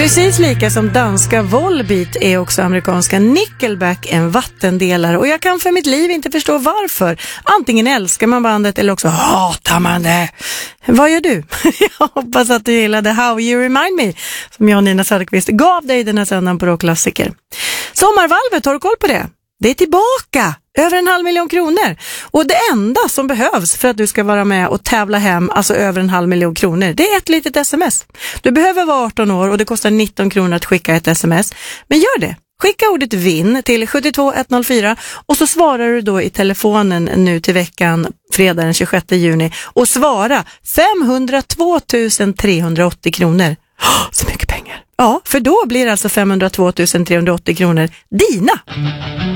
Precis lika som danska Volbeat är också amerikanska Nickelback en vattendelare. Och jag kan för mitt liv inte förstå varför. Antingen älskar man bandet eller också hatar man det. Vad gör du? Jag hoppas att du gillade How You Remind Me som jag och Nina Söderqvist gav dig den här söndagen på Rockklassiker. Sommarvalvet, har du koll på det? Det är tillbaka! Över 500 000 kronor. Och det enda som behövs för att du ska vara med och tävla hem, alltså över 500 000 kronor, det är ett litet sms. Du behöver vara 18 år och det kostar 19 kronor att skicka ett sms. Men gör det. Skicka ordet VINN till 72104 och så svarar du då i telefonen nu till veckan, fredag den 26 juni. Och svara 502 380 kronor. Så mycket pengar. Ja, för då blir alltså 502 380 kronor dina.